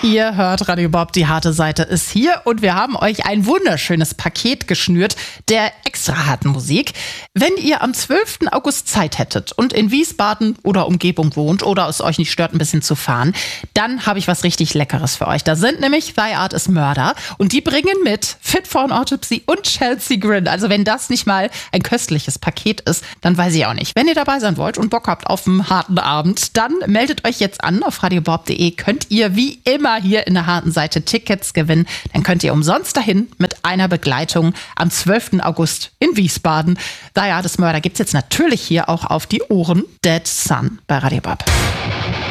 Ihr hört Radio Bob, die harte Seite ist hier und wir haben euch ein wunderschönes Paket geschnürt der extra harten Musik. Wenn ihr am 12. August Zeit hättet und in Wiesbaden oder Umgebung wohnt oder es euch nicht stört, ein bisschen zu fahren, dann habe ich was richtig Leckeres für euch. Da sind nämlich Thy Art is Murder und die bringen mit Fit for an Autopsy und Chelsea Grin. Also wenn das nicht mal ein köstliches Paket ist, dann weiß ich auch nicht. Wenn ihr dabei sein wollt und Bock habt auf einen harten Abend, dann meldet euch jetzt an auf radiobob.de. Könnt ihr wie immer hier in der harten Seite Tickets gewinnen. Dann könnt ihr umsonst dahin mit einer Begleitung am 12. August in Wiesbaden. Thy Art is Murder gibt's jetzt natürlich hier auch auf die Ohren. Dead Sun bei Radio Bob.